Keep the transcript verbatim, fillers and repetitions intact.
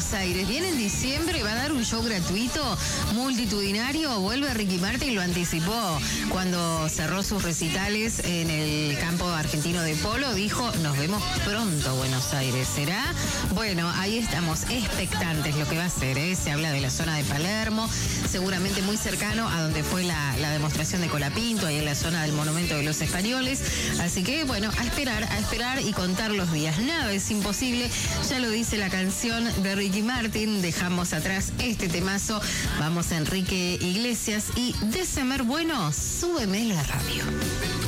Buenos Aires. Viene en diciembre, va a dar un show gratuito, multitudinario. Vuelve Ricky Martin, lo anticipó cuando cerró sus recitales en el campo argentino de polo. Dijo, nos vemos pronto, Buenos Aires. ¿Será? Bueno, ahí estamos, expectantes lo que va a ser, ¿eh? Se habla de la zona de Palermo, seguramente muy cercano a donde fue la, la demostración de Colapinto, ahí en la zona del Monumento de los Españoles. Así que, bueno, a esperar, a esperar y contar los días. Nada es imposible, ya lo dice la canción de Ricky Martin. Dejamos atrás este temazo. Vamos a Enrique Iglesias y December Bueno, súbeme la radio.